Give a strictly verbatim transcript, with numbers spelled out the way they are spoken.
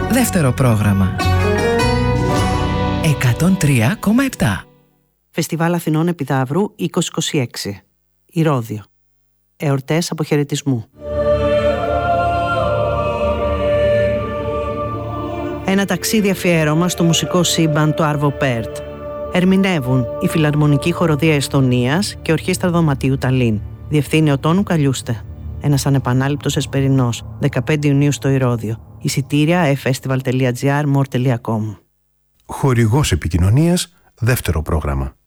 Δεύτερο πρόγραμμα. εκατόν τρία κόμμα επτά. Φεστιβάλ Αθηνών Επιδαύρου είκοσι είκοσι έξι. Ηρώδειο. Εορτές αποχαιρετισμού. Ένα ταξίδι αφιέρωμα στο μουσικό σύμπαν του Άρβο Πέρτ. Ερμηνεύουν η Φιλαρμονική Χοροδία Εστονίας και Ορχήστρα Δωματίου Ταλίν. Διευθύνει ο Τόνου Καλιούστε. Ένας ανεπανάληπτος εσπερινός, δεκαπέντε Ιουνίου στο Ηρώδειο. Εισιτήρια e-festival.gr, more.com. Χορηγός επικοινωνίας, δεύτερο πρόγραμμα.